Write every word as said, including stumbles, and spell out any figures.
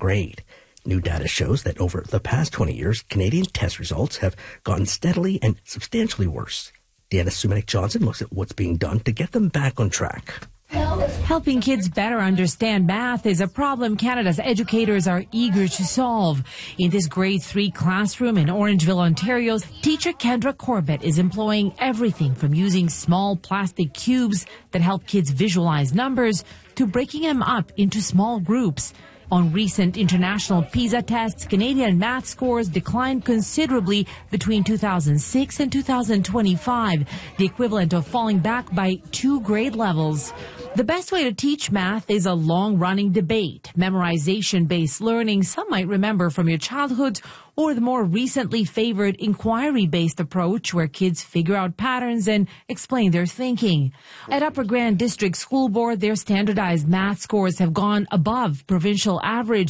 grade. New data shows that over the past twenty years, Canadian test results have gotten steadily and substantially worse. Deanna Sumanek-Johnson looks at what's being done to get them back on track. Helping kids better understand math is a problem Canada's educators are eager to solve. In this grade three classroom in Orangeville, Ontario, teacher Kendra Corbett is employing everything from using small plastic cubes that help kids visualize numbers to breaking them up into small groups. On recent international PISA tests, Canadian math scores declined considerably between two thousand six and two thousand twenty-five, the equivalent of falling back by two grade levels. The best way to teach math is a long-running debate, memorization-based learning some might remember from your childhood, or the more recently favored inquiry-based approach where kids figure out patterns and explain their thinking. At Upper Grand District School Board, their standardized math scores have gone above provincial average.